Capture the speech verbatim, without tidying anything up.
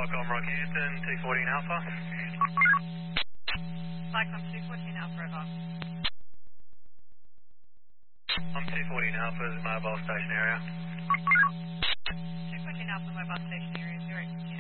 Cyclone Rockhampton, two fourteen Alpha. Cyclone two fourteen Alpha, over. I'm two fourteen Alpha's mobile station area. two fourteen Alpha, mobile station area, zero two.